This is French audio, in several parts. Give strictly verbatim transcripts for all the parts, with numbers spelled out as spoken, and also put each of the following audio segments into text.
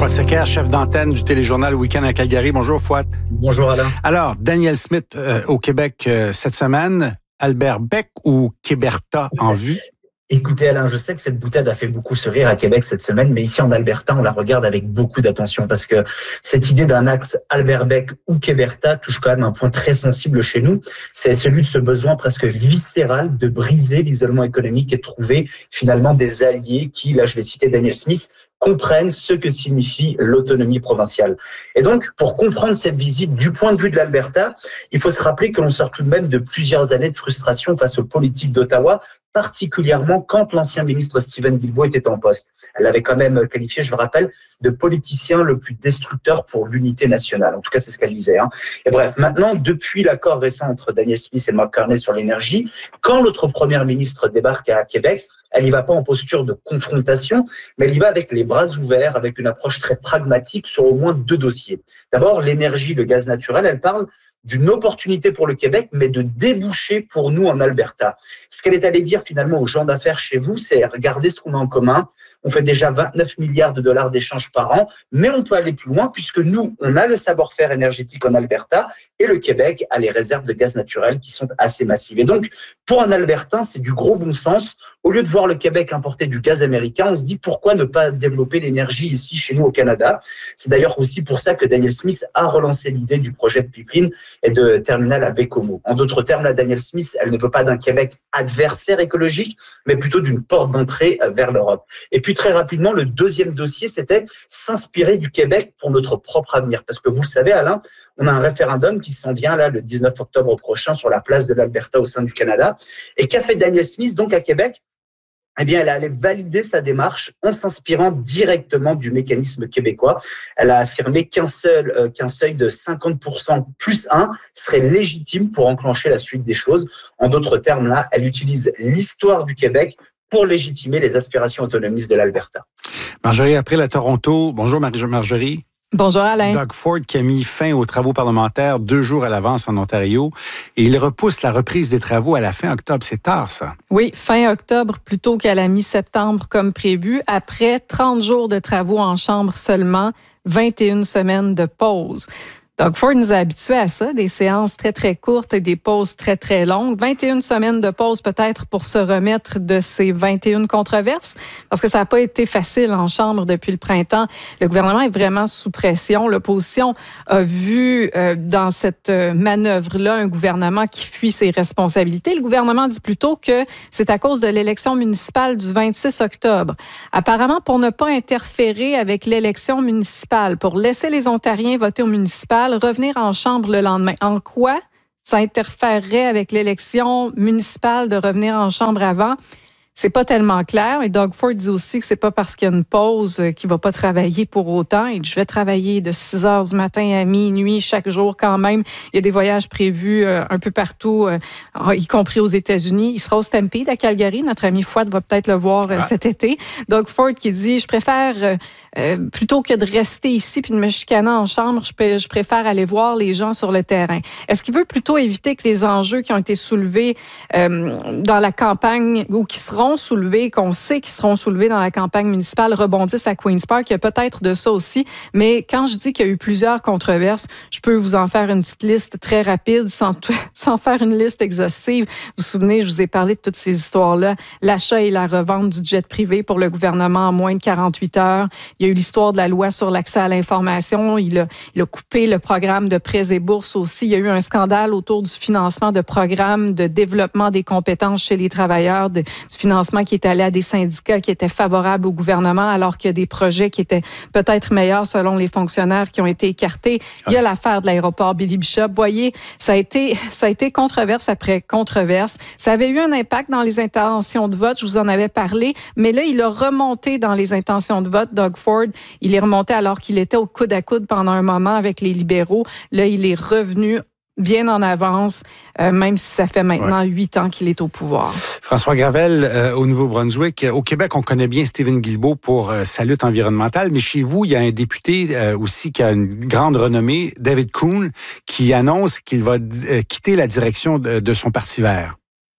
Fouad Secker, chef d'antenne du téléjournal Week-end à Calgary. Bonjour, Fouad. Bonjour, Alain. Alors, Danielle Smith euh, au Québec euh, cette semaine. Albert Beck ou Québerta en vue? Écoutez, Alain, je sais que cette boutade a fait beaucoup sourire à Québec cette semaine, mais ici en Alberta, on la regarde avec beaucoup d'attention parce que cette idée d'un axe Albert Beck ou Québerta touche quand même un point très sensible chez nous. C'est celui de ce besoin presque viscéral de briser l'isolement économique et de trouver finalement des alliés qui, là je vais citer Danielle Smith, comprennent ce que signifie l'autonomie provinciale. Et donc, pour comprendre cette visite du point de vue de l'Alberta, il faut se rappeler que l'on sort tout de même de plusieurs années de frustration face aux politiques d'Ottawa, particulièrement quand l'ancien ministre Stephen Guilbeault était en poste. Elle l'avait quand même qualifié, je le rappelle, de politicien le plus destructeur pour l'unité nationale. En tout cas, c'est ce qu'elle disait. Hein. Et bref, maintenant, depuis l'accord récent entre Danielle Smith et Mark Carney sur l'énergie, quand l'autre première ministre débarque à Québec, elle n'y va pas en posture de confrontation, mais elle y va avec les bras ouverts, avec une approche très pragmatique sur au moins deux dossiers. D'abord, l'énergie, le gaz naturel, elle parle d'une opportunité pour le Québec, mais de débouchés pour nous en Alberta. Ce qu'elle est allée dire finalement aux gens d'affaires chez vous, c'est regardez ce qu'on a en commun. On fait déjà vingt-neuf milliards de dollars d'échanges par an, mais on peut aller plus loin puisque nous, on a le savoir-faire énergétique en Alberta et le Québec a les réserves de gaz naturel qui sont assez massives. Et donc, pour un Albertain, c'est du gros bon sens. Au lieu de voir le Québec importer du gaz américain, on se dit pourquoi ne pas développer l'énergie ici chez nous au Canada. C'est d'ailleurs aussi pour ça que Danielle Smith a relancé l'idée du projet de pipeline et de terminal à Baie-Comeau. En d'autres termes, la Danielle Smith, elle ne veut pas d'un Québec adversaire écologique, mais plutôt d'une porte d'entrée vers l'Europe. Et puis très rapidement, le deuxième dossier, c'était s'inspirer du Québec pour notre propre avenir. Parce que vous le savez, Alain, on a un référendum qui s'en vient là le dix-neuf octobre prochain sur la place de l'Alberta au sein du Canada. Et qu'a fait Danielle Smith donc à Québec ? Eh bien, elle allait valider sa démarche en s'inspirant directement du mécanisme québécois. Elle a affirmé qu'un seul, euh, qu'un seuil de cinquante pour cent plus un serait légitime pour enclencher la suite des choses. En d'autres termes, là, elle utilise l'histoire du Québec pour légitimer les aspirations autonomistes de l'Alberta. Marjorie, après la Toronto, bonjour Marjorie. Bonjour Alain. Doug Ford qui a mis fin aux travaux parlementaires deux jours à l'avance en Ontario et il repousse la reprise des travaux à la fin octobre. C'est tard, ça. Oui, fin octobre plutôt qu'à la mi-septembre comme prévu, après trente jours de travaux en chambre seulement, vingt et une semaines de pause. Doug Ford nous a habitués à ça, des séances très, très courtes et des pauses très, très longues. vingt et une semaines de pause peut-être pour se remettre de ces vingt et une controverses, parce que ça n'a pas été facile en chambre depuis le printemps. Le gouvernement est vraiment sous pression. L'opposition a vu euh, dans cette manœuvre-là un gouvernement qui fuit ses responsabilités. Le gouvernement dit plutôt que c'est à cause de l'élection municipale du vingt-six octobre. Apparemment, pour ne pas interférer avec l'élection municipale, pour laisser les Ontariens voter au municipal, revenir en chambre le lendemain. En quoi ça interférerait avec l'élection municipale de revenir en chambre avant? C'est pas tellement clair. Et Doug Ford dit aussi que c'est pas parce qu'il y a une pause qu'il va pas travailler pour autant. Il dit, je vais travailler de six heures du matin à minuit chaque jour quand même. Il y a des voyages prévus euh, un peu partout, euh, y compris aux États-Unis. Il sera au Stampede à Calgary. Notre ami Fouad va peut-être le voir euh, ah. cet été. Doug Ford qui dit, je préfère, euh, euh, plutôt que de rester ici puis de me chicaner en chambre, je, peux, je préfère aller voir les gens sur le terrain. Est-ce qu'il veut plutôt éviter que les enjeux qui ont été soulevés euh, dans la campagne ou qui seront soulevés, qu'on sait qu'ils seront soulevés dans la campagne municipale, rebondissent à Queen's Park? Il y a peut-être de ça aussi, mais quand je dis qu'il y a eu plusieurs controverses, je peux vous en faire une petite liste très rapide, sans, sans faire une liste exhaustive. Vous vous souvenez, je vous ai parlé de toutes ces histoires-là. L'achat et la revente du jet privé pour le gouvernement en moins de quarante-huit heures. Il y a eu l'histoire de la loi sur l'accès à l'information. Il a, il a coupé le programme de prêts et bourses aussi. Il y a eu un scandale autour du financement de programmes de développement des compétences chez les travailleurs, de, du financement qui est allé à des syndicats qui étaient favorables au gouvernement, alors qu'il y a des projets qui étaient peut-être meilleurs selon les fonctionnaires qui ont été écartés. Il y a l'affaire de l'aéroport Billy-Bishop. Vous voyez, ça a été, ça a été controverse après controverse. Ça avait eu un impact dans les intentions de vote, je vous en avais parlé, mais là, il a remonté dans les intentions de vote. Doug Ford, il est remonté alors qu'il était au coude à coude pendant un moment avec les libéraux. Là, il est revenu bien en avance, euh, même si ça fait maintenant huit ouais. ans qu'il est au pouvoir. François Gravel, euh, au Nouveau-Brunswick. Au Québec, on connaît bien Stephen Guilbeault pour euh, sa lutte environnementale, mais chez vous, il y a un député euh, aussi qui a une grande renommée, David Coon, qui annonce qu'il va euh, quitter la direction de, de son Parti vert.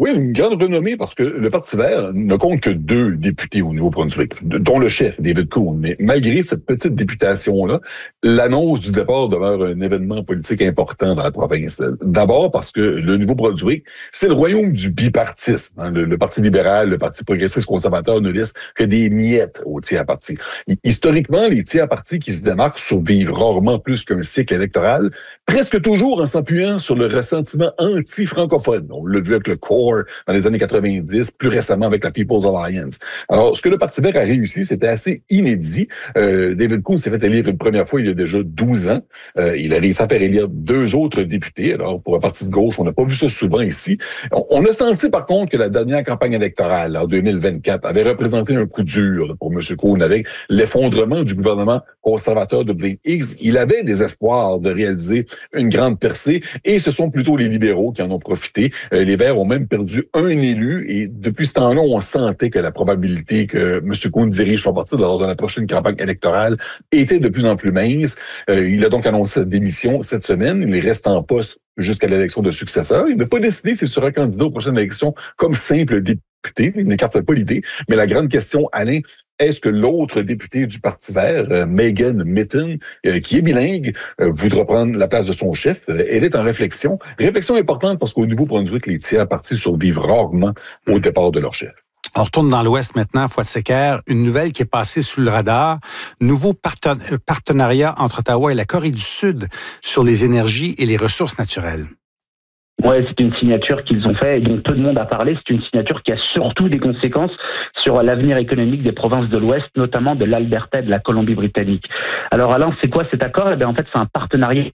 Oui, une grande renommée parce que le Parti vert ne compte que deux députés au Nouveau-Brunswick, dont le chef, David Coon. Mais malgré cette petite députation-là, l'annonce du départ demeure un événement politique important dans la province. D'abord parce que le Nouveau-Brunswick, c'est le royaume du bipartisme. Hein. Le, le Parti libéral, le Parti progressiste conservateur ne laissent que des miettes aux tiers-partis. Historiquement, les tiers-partis qui se démarquent survivent rarement plus qu'un cycle électoral, presque toujours en s'appuyant sur le ressentiment anti-francophone. On l'a vu avec le Core dans les années quatre-vingt-dix, plus récemment avec la People's Alliance. Alors, ce que le Parti vert a réussi, c'était assez inédit. Euh, David Coon s'est fait élire une première fois il y a déjà douze ans. Euh, il a réussi à faire élire deux autres députés. Alors, pour un parti de gauche, on n'a pas vu ça souvent ici. On, on a senti, par contre, que la dernière campagne électorale, en deux mille vingt-quatre, avait représenté un coup dur pour M. Coon avec l'effondrement du gouvernement conservateur de Blaine Higgs. Il avait des espoirs de réaliser une grande percée et ce sont plutôt les libéraux qui en ont profité. Euh, les Verts ont même perdu un élu et depuis ce temps-là, on sentait que la probabilité que M. Coon dirige son parti lors de la prochaine campagne électorale était de plus en plus mince. Euh, il a donc annoncé sa démission cette semaine. Il reste en poste jusqu'à l'élection de successeur. Il n'a pas décidé s'il sera candidat aux prochaines élections comme simple député. Il n'écarte pas l'idée. Mais la grande question, Alain, est-ce que l'autre député du Parti vert, euh, Megan Mitton, euh, qui est bilingue, euh, voudra prendre la place de son chef? Euh, elle est en réflexion. Réflexion importante parce qu'au Nouveau-Brunswick, les tiers partis survivent rarement au départ de leur chef. On retourne dans l'Ouest maintenant, Fouad-Séquer. Une nouvelle qui est passée sous le radar. Nouveau parten- partenariat entre Ottawa et la Corée du Sud sur les énergies et les ressources naturelles. Oui, c'est une signature qu'ils ont fait et dont peu de monde a parlé. C'est une signature qui a surtout des conséquences sur l'avenir économique des provinces de l'Ouest, notamment de l'Alberta et de la Colombie-Britannique. Alors Alain, c'est quoi cet accord? Eh bien, en fait, c'est un partenariat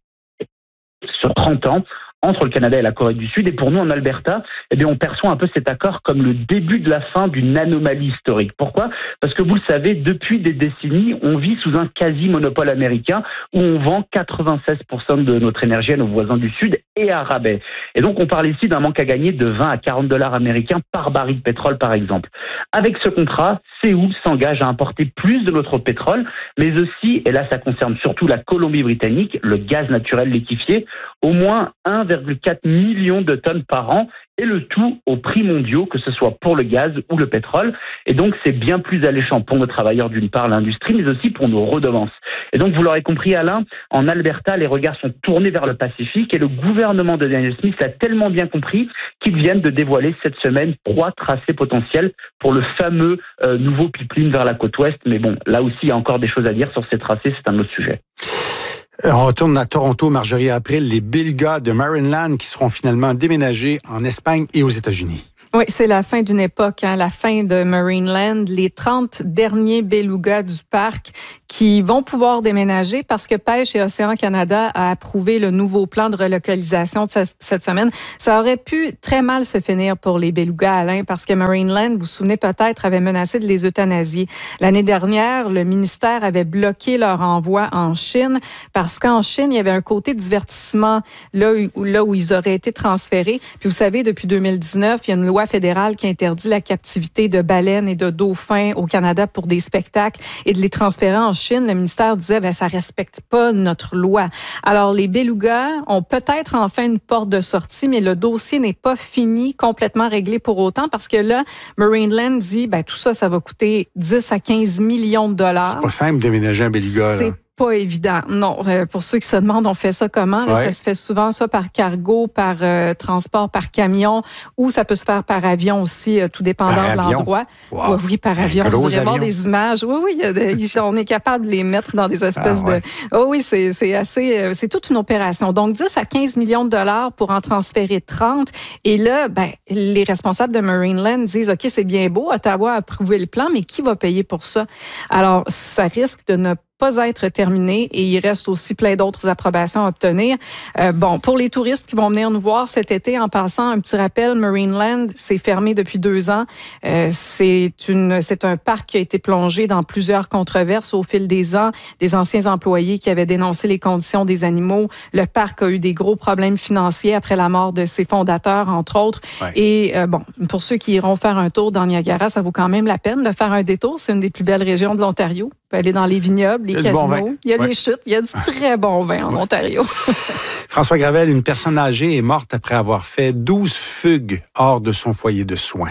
sur trente ans entre le Canada et la Corée du Sud. Et pour nous, en Alberta, eh bien, on perçoit un peu cet accord comme le début de la fin d'une anomalie historique. Pourquoi? Parce que vous le savez, depuis des décennies, on vit sous un quasi-monopole américain où on vend quatre-vingt-seize pour cent de notre énergie à nos voisins du Sud et à rabais. Et donc, on parle ici d'un manque à gagner de vingt à quarante dollars américains par baril de pétrole, par exemple. Avec ce contrat, Séoul s'engage à importer plus de notre pétrole, mais aussi, et là, ça concerne surtout la Colombie-Britannique, le gaz naturel liquéfié, au moins un virgule quatre million de tonnes par an, et le tout aux prix mondiaux, que ce soit pour le gaz ou le pétrole. Et donc, c'est bien plus alléchant pour nos travailleurs, d'une part, l'industrie, mais aussi pour nos redevances. Et donc, vous l'aurez compris, Alain, en Alberta, les regards sont tournés vers le Pacifique et le gouvernement de Daniel Smith l'a tellement bien compris qu'ils viennent de dévoiler cette semaine trois tracés potentiels pour le fameux euh, nouveau pipeline vers la côte ouest. Mais bon, là aussi, il y a encore des choses à dire sur ces tracés, c'est un autre sujet. On retourne à Toronto, Marjorie April, les Belugas de Marineland qui seront finalement déménagés en Espagne et aux États-Unis. Oui, c'est la fin d'une époque, hein, la fin de Marineland. Les trente derniers belugas du parc qui vont pouvoir déménager parce que Pêche et Océan Canada a approuvé le nouveau plan de relocalisation de cette semaine. Ça aurait pu très mal se finir pour les belugas, Alain, parce que Marineland, vous vous souvenez peut-être, avait menacé de les euthanasier. L'année dernière, le ministère avait bloqué leur envoi en Chine parce qu'en Chine, il y avait un côté divertissement là où, là où ils auraient été transférés. Puis vous savez, depuis deux mille dix-neuf, il y a une loi fédérale qui interdit la captivité de baleines et de dauphins au Canada pour des spectacles et de les transférer en Chine. Le ministère disait, ben, ça respecte pas notre loi. Alors, les belugas ont peut-être enfin une porte de sortie, mais le dossier n'est pas fini, complètement réglé pour autant, parce que là, Marineland dit, ben, tout ça, ça va coûter dix à quinze millions de dollars. C'est pas simple de déménager un beluga, là. Pas évident. Non, euh, pour ceux qui se demandent, on fait ça comment? Là, ouais. Ça se fait souvent soit par cargo, par euh, transport, par camion, ou ça peut se faire par avion aussi, euh, tout dépendant par de l'endroit. Wow. Oui, oui, par avion. Vous irez voir des images. Oui, oui, il y a de, on est capable de les mettre dans des espèces ah, ouais. de... Oh oui, c'est, c'est assez... Euh, c'est toute une opération. Donc, dix à quinze millions de dollars pour en transférer trente. Et là, ben, les responsables de Marineland disent, OK, c'est bien beau, Ottawa a approuvé le plan, mais qui va payer pour ça? Alors, ça risque de ne pas être terminé et il reste aussi plein d'autres approbations à obtenir. Euh, bon, pour les touristes qui vont venir nous voir cet été, en passant, un petit rappel, Marineland, c'est fermé depuis deux ans. Euh, c'est une, c'est un parc qui a été plongé dans plusieurs controverses au fil des ans. Des anciens employés qui avaient dénoncé les conditions des animaux. Le parc a eu des gros problèmes financiers après la mort de ses fondateurs, entre autres. Ouais. Et euh, bon, pour ceux qui iront faire un tour dans Niagara, ça vaut quand même la peine de faire un détour. C'est une des plus belles régions de l'Ontario. On peut aller dans les vignobles, les casinos. Bon, il y a ouais. les chutes. Il y a du très bon vin en ouais. Ontario. François Gravel, une personne âgée est morte après avoir fait douze fugues hors de son foyer de soins.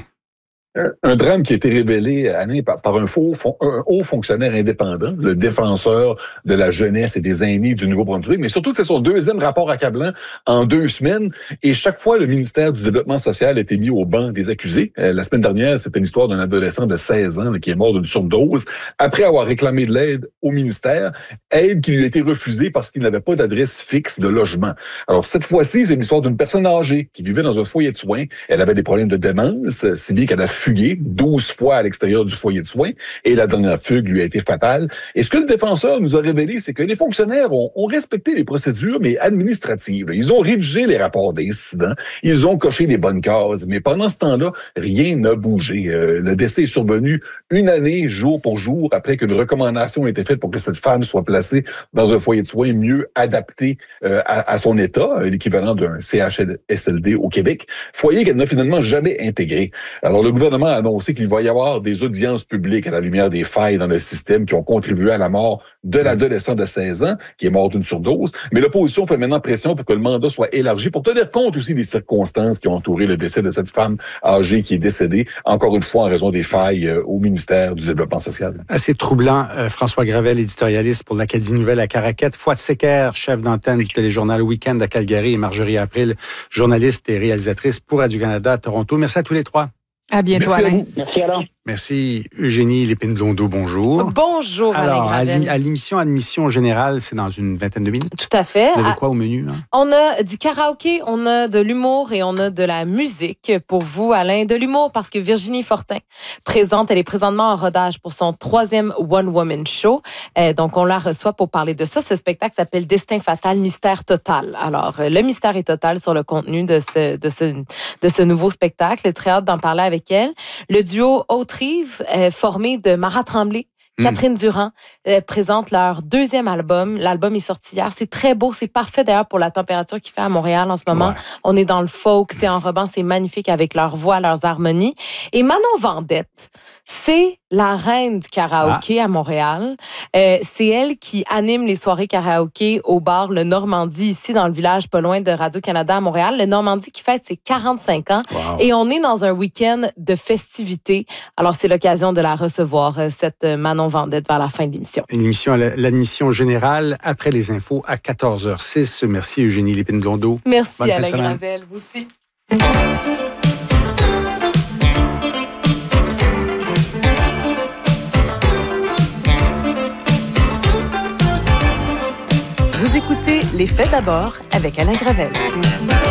Un drame qui a été révélé Alain, par, par un, faux, un haut fonctionnaire indépendant, le défenseur de la jeunesse et des aînés du Nouveau-Brunswick, mais surtout que c'est son deuxième rapport accablant en deux semaines. Et chaque fois, le ministère du Développement social a été mis au banc des accusés. Euh, la semaine dernière, c'était l'histoire d'un adolescent de seize ans là, qui est mort d'une surdose après avoir réclamé de l'aide au ministère, aide qui lui a été refusée parce qu'il n'avait pas d'adresse fixe de logement. Alors cette fois-ci, c'est l'histoire d'une personne âgée qui vivait dans un foyer de soins. Elle avait des problèmes de démence, si bien qu'elle a fugué douze fois à l'extérieur du foyer de soins et la dernière fugue lui a été fatale. Et ce que le défenseur nous a révélé, c'est que les fonctionnaires ont, ont respecté les procédures, mais administratives. Ils ont rédigé les rapports d'incidents, ils ont coché les bonnes cases, mais pendant ce temps-là, rien n'a bougé. Euh, le décès est survenu une année, jour pour jour, après qu'une recommandation ait été faite pour que cette femme soit placée dans un foyer de soins mieux adapté euh, à, à son état, l'équivalent d'un C H S L D au Québec, foyer qu'elle n'a finalement jamais intégré. Alors le gouvernement a annoncé qu'il va y avoir des audiences publiques à la lumière des failles dans le système qui ont contribué à la mort de l'adolescent de seize ans, qui est mort d'une surdose. Mais l'opposition fait maintenant pression pour que le mandat soit élargi, pour tenir compte aussi des circonstances qui ont entouré le décès de cette femme âgée qui est décédée, encore une fois en raison des failles euh, au ministère du Développement social. Assez troublant. Euh, François Gravel, éditorialiste pour l'Acadie Nouvelle à Caraquette. Fouad Secker, chef d'antenne du téléjournal Week-end à Calgary, et Marjorie April, journaliste et réalisatrice pour Radio-Canada à Toronto. Merci à tous les trois. À bientôt, Merci Alain. à vous. Merci Alain. Merci. Eugénie Lépine-Blondeau, bonjour. Bonjour, Alors, Alain Gravel. à l'émission Admission Générale, c'est dans une vingtaine de minutes. Tout à fait. Vous avez À- quoi au menu? Hein? On a du karaoké, on a de l'humour et on a de la musique pour vous, Alain. De l'humour parce que Virginie Fortin présente, elle est présentement en rodage pour son troisième One Woman Show. Euh, donc, on la reçoit pour parler de ça. Ce spectacle s'appelle Destin fatal, mystère total. Alors, euh, le mystère est total sur le contenu de ce, de ce, de ce nouveau spectacle. Très hâte d'en parler avec elle. Le duo Haute-Rive, euh, formé de Mara Tremblay, Catherine Durand, euh, présente leur deuxième album. L'album est sorti hier. C'est très beau. C'est parfait d'ailleurs pour la température qu'il fait à Montréal en ce moment. Ouais. On est dans le folk, c'est enrobant, c'est magnifique avec leurs voix, leurs harmonies. Et Manon Vendette, c'est la reine du karaoké à Montréal. Euh, c'est elle qui anime les soirées karaoké au bar Le Normandie, ici dans le village pas loin de Radio-Canada à Montréal. Le Normandie qui fête ses quarante-cinq ans. Wow. Et on est dans un week-end de festivités. Alors, c'est l'occasion de la recevoir, euh, cette Manon Vendette, vers la fin de l'émission. Une émission à l'admission générale après les infos à quatorze heures six. Merci Eugénie Lépine-Blondeau. Merci, Bonne fin de Alain semaine. Gravel, vous aussi. Vous écoutez Les Faits d'abord avec Alain Gravel.